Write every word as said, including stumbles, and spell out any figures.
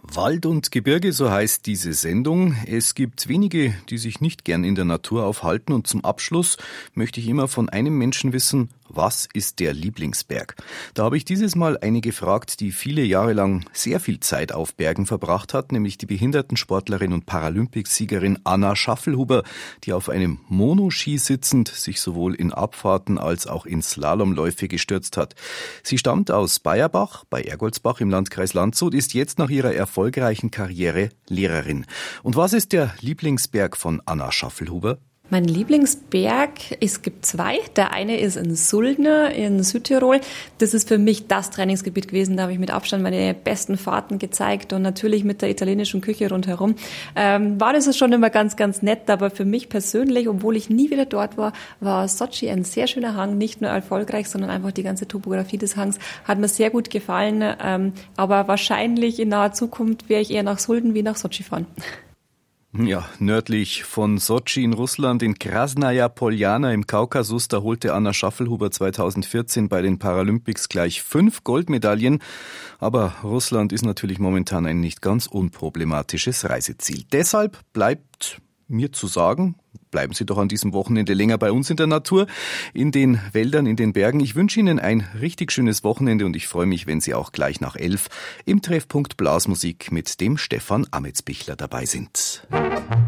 Wald und Gebirge, so heißt diese Sendung. Es gibt wenige, die sich nicht gern in der Natur aufhalten. Und zum Abschluss möchte ich immer von einem Menschen wissen, was ist der Lieblingsberg? Da habe ich dieses Mal eine gefragt, die viele Jahre lang sehr viel Zeit auf Bergen verbracht hat, nämlich die Behindertensportlerin und Paralympicsiegerin Anna Schaffelhuber, die auf einem Monoski sitzend sich sowohl in Abfahrten als auch in Slalomläufe gestürzt hat. Sie stammt aus Bayerbach bei Ergoldsbach im Landkreis Landshut, ist jetzt nach ihrer erfolgreichen Karriere Lehrerin. Und was ist der Lieblingsberg von Anna Schaffelhuber? Mein Lieblingsberg, es gibt zwei. Der eine ist in Suldner in Südtirol. Das ist für mich das Trainingsgebiet gewesen. Da habe ich mit Abstand meine besten Fahrten gezeigt und natürlich mit der italienischen Küche rundherum. Ähm, war das schon immer ganz, ganz nett. Aber für mich persönlich, obwohl ich nie wieder dort war, war Sochi ein sehr schöner Hang. Nicht nur erfolgreich, sondern einfach die ganze Topografie des Hangs hat mir sehr gut gefallen. Ähm, aber wahrscheinlich in naher Zukunft werde ich eher nach Sulden wie nach Sochi fahren. Ja, nördlich von Sotschi in Russland, in Krasnaja Poljana im Kaukasus, da holte Anna Schaffelhuber zweitausendvierzehn bei den Paralympics gleich fünf Goldmedaillen. Aber Russland ist natürlich momentan ein nicht ganz unproblematisches Reiseziel. Deshalb bleibt mir zu sagen, bleiben Sie doch an diesem Wochenende länger bei uns in der Natur, in den Wäldern, in den Bergen. Ich wünsche Ihnen ein richtig schönes Wochenende und ich freue mich, wenn Sie auch gleich nach elf im Treffpunkt Blasmusik mit dem Stefan Ametsbichler dabei sind.